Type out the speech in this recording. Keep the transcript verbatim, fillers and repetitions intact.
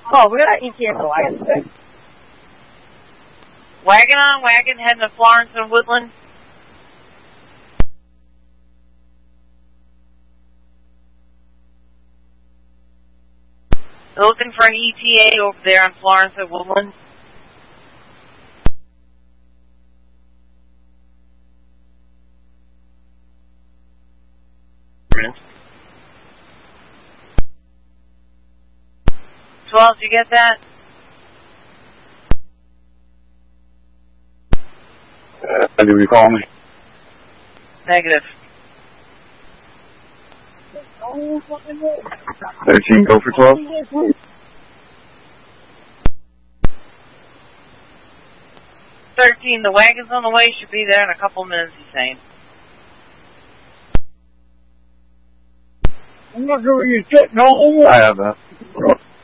Oh, we got E T A for wagon today. Wagon on wagon heading to Florence and Woodland. Looking for an E T A over there on Florence and Woodland. twelve, did you get that? Uh, do you call me? Negative. thirteen, go for twelve. thirteen, the wagon's on the way, should be there in a couple minutes, he's saying. I'm not sure what you're sitting on. I have that.